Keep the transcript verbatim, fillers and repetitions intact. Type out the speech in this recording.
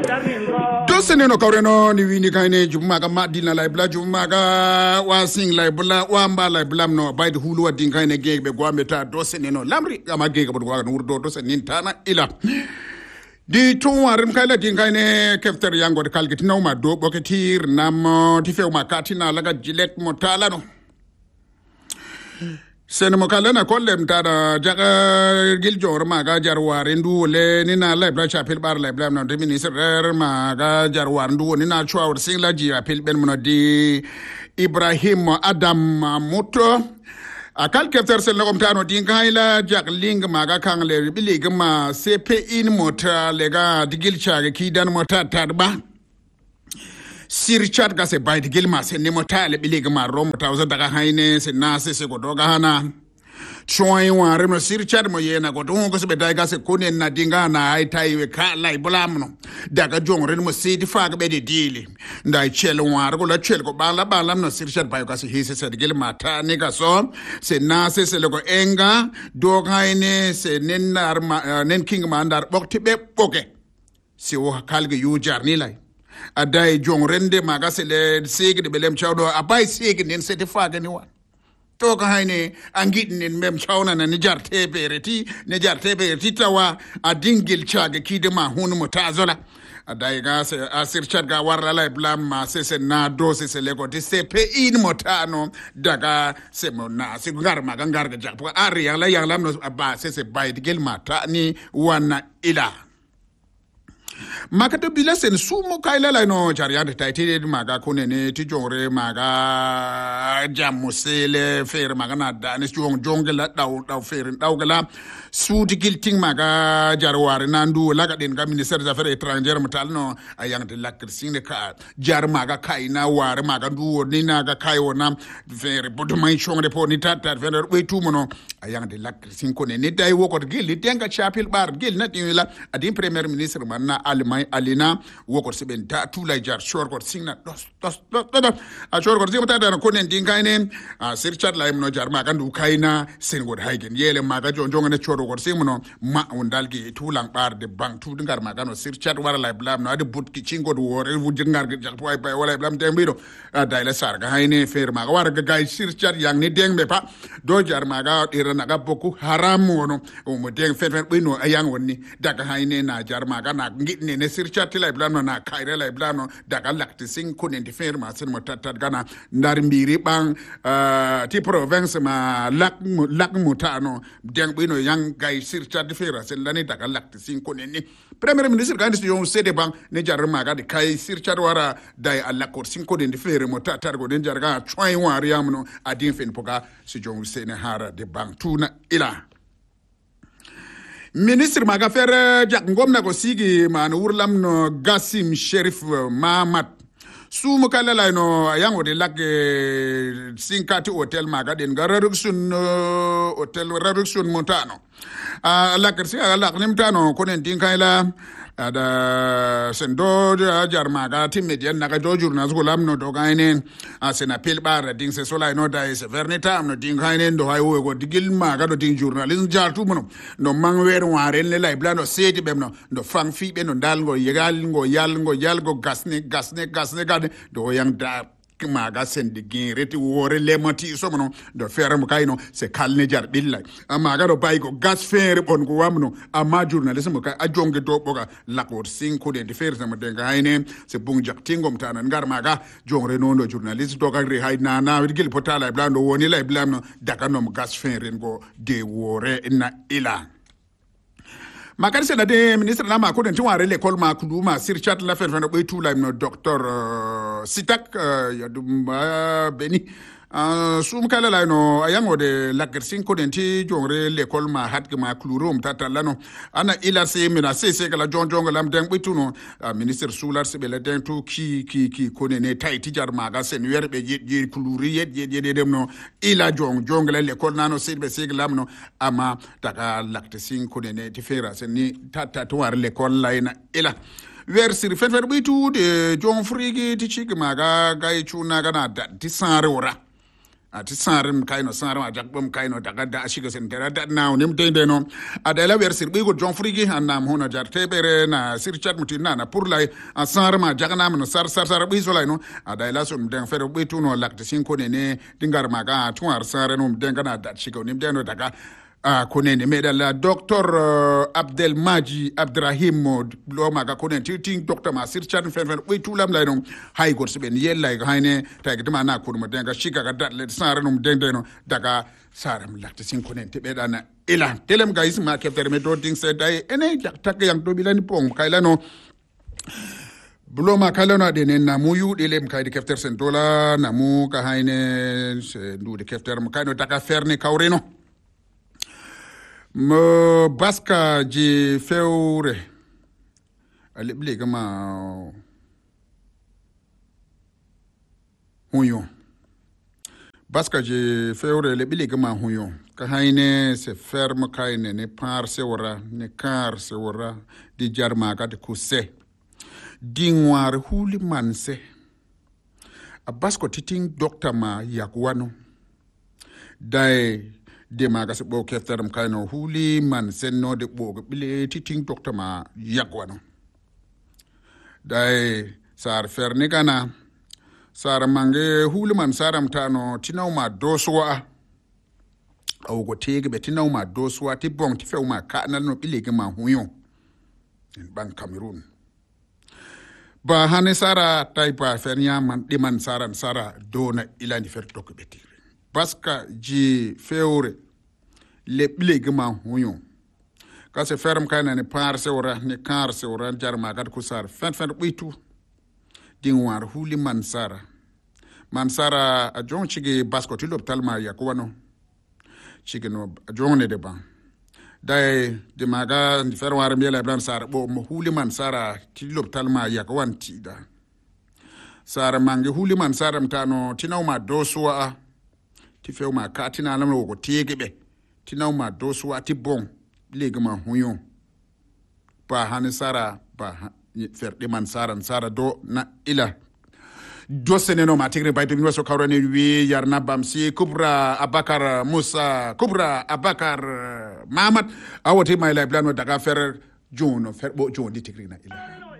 dosene no kawreno ni wini kayne jumaga madina lay bla jumaga wa sing lay bla wa mba lay blam no bayde hulu wadin kayne gegbe gwambe ta dosene no lamri ama gege bod waga wurdo dosene tana ila di ton warim kayla din kayne kefter yango de kalgiti nawma do boketir nam ti fewma katina laga jilet mo tala no sen mo kala na kollem tada jaga gil jor maga jarwar ndu le ni na lebla chapel bar lebla no de ministre maga jarwar ndu ni na chwa sing la ji apel ben mo di Ibrahim Adam Muto akal kefter sen lo komtano din kaila jak ling maga kang le bilig ma C P in mota lega digil chaga kidan mota tadba Sir Chad ga se bayde gilma se nemo tale bilig ma rom tawza daga hayne se nase se go doga hana choy ware no Sir Chad mo yena go don go se be dai ga se konen na dinga na ai taiwe ka lai bulamno daga jongre mo sidi faga be de dili ndai chel ware go la chel go bala bala no Sir Chad bayo ga se hise se gilma ta ne ga so se nase se le go enga doga hayne se nen nar nen king mandar bokti be boke se wo kalge yu jarni lai adai jong rende maga sele sege de belem chawdo abai sege nen sete faga ni wan to ka hayne angit nen mem chawna na nijar tebe reti nijar tebe reti tawa adingil chaga kide ma hunu mutazola adai ga se asir chat ga warla la blam ma se se na do se se lego de se pe in motano daga se mo na se ngar ma ga ngar ga japo ari ya la ya lam no aba se se bai digel mata ni wana ila makato bila sen sumo kaila la no chariande taitire maga kunene tijore maga jamusele fer maga na danis jong jongela daw daw fer dawgala sudi gilting maga jarware nandu laga den ga ministère des affaires étrangères mutalno ayang de lakir sine ka jar maga kaina ware maga ndu ni naga kayo na fer bodumay chongre po ni tata fer we tumono ayang de lakir sin kunene dai woko gil denga chapel bar gil na dinila adin premier ministre manna almay alina woko seben ta tula jar shor ko singna dos dos dos a shor ko singna ta ko nen din kayne a sir chat la imno jar ma gandu kayna sen god haygen yele ma ga jonjo ne choro ko singno ma wondal gi tulang bar de bank tu ngar ma gano sir chat wara la blam no ade but ki cingo do wore wujir ngar gi jal way bay wala blam tembido dai la sar ga hayne fer ma ga war ga gay sir chat yang ni deng be pa do jar ma ga irana ga boku haram wono o mo deng fer fer bino ayang wonni daga hayne na jar ma ga na ngitne ne sir chat la blano na kaire la blano daga lakti sing kunen di ferma sen mo tatat gana ndar mbiri bang uh, ti province ma lak lak mutano deng bino yang gay sir chat di fera sen lani daga lakti sing kunen ni premier ministre kan di yon sede bang ne jar ma ga di kay sir chat wara dai alla ko sing kunen di fera mo tatat go den jar ga choi wari amno adin fen poka si jon sene hara de bang tuna ila Ministre maga fer jak ngom na ko sigi man urlam no Gassim Sherif Mahamat su mu kala la no yango de lak sinkati hotel maga den ga reduction hotel reduction montano a lak si ala nimtano ko nen din kayla ada sendo jar maga timedian naga do journal ko lamno do gainen a sena pel bar ding se sola no dai se vernita am no ding gainen do hay wo go digil maga do ding journalism jar tu mono no mang wer waren le lay blano sedi bemno do fang fi be no dal go yegal go yal go yal go gasne gasne gasne gade do yang da maga sen de gin reti wore le mati so mono do fere mo kayno se kalne jar billay amaga do bay ko gas fere bon ko wamno amma journalisme ka a jonge do boga lakor cinco de fere sama de hayne se bung jak tingom tanan ngar maga jongre non do journaliste do ka ri hayna na wirgil potala blando woni lay blamno daga nom gas fere go de wore na ila makar se de ministre na ma ko den tiware l'école ma kuduma sir chat la fer fana boy tula no docteur uh, Sitak uh, ya dum uh, beni Uh, sum kala la no ayango de la gersin ko denti jongre l'école ma hat ma klurum tata lano ana ila se mina se se kala jonjonga lam den bituno uh, ministre sular se bele den to ki ki ki ko ne tay tijar maga sen werbe je kluri yet je je dem no ila jong jongle l'école nano se be se lam no ama taka lakte sin ko ne ti fera sen ni tata to war l'école la ina ila versir fet fet bitu de jong frigi ti chig maga gay chuna gana da ti sanre ora ati sarim kaino sarim ajak bom kaino daga da shiga sen tera da now nim dende no adela wer sir bigo jon frigi annam hono jarte bere na sir chat mutina na pour lay a sarim ajak nam no sar sar sar biso lay no adela so mden fere bitu no lakte sin ko ne dingar maga tuar sare no mden kana da shiga nim deno daga Ah, konene medala docteur uh, Abdel Maji Abdrahim lo maga konen ting docteur Masir Chan fen fen we tulam lay no hay gor siben yel lay hayne tagi dama na kurma denga shika ga dat le sare no dende no daga saram lakte sin konen te bedana ila telem guys ma kefter me do ting se dai ene tak yang do bilani pong kayla no Buloma kalona de na muyu de lem kay de kefter sen dola na mu ka hayne se ndu de kefter mo kayno daga ferne kawreno me baska ji feure ali bliga ma huyo baska ji feure le bliga ma huyo ka hayne se ferme kayne ne par se wora ne kar se wora di jarma ka de kuse dingwar huli manse a basko titing doctor ma yakwano dai de maga se bo keftaram kayno huli man senno de bo bile titing doctor ma yagwano dai sar ferni kana sar mange huli man saram tano tinaw ma doswa aw go tege be tinaw ma doswa ti bon ti few ma kanal no bile ma huyo en ban Cameroon ba hane sara taipa fernya man di man saran sara dona ilani fer tok beti baska ji feure le bleg ma huyo ka se ferm kana ne par se ora ne kar se ora jarma gat kusar fen fen bitu dingwar huli mansara mansara a jon chige basko ti loptal ma yakwano chige no a jon ne de ban dai de maga ndi ferwar mi la blan sara bo mo huli mansara ti loptal ma yakwan ti da sara mangi huli mansara mtano tinaw ma doswa ti few ma katina lam lo ko tegebe tinaw ma doswa ti bon leg ma huyo pa han sara pa fer de man sara sara do na ila do seneno ma tigre bayto mi waso kawrane wi yarna bamsi kubra abakar musa kubra abakar mamad awoti my life plan daga fer jono fer bo jondi tigre na ila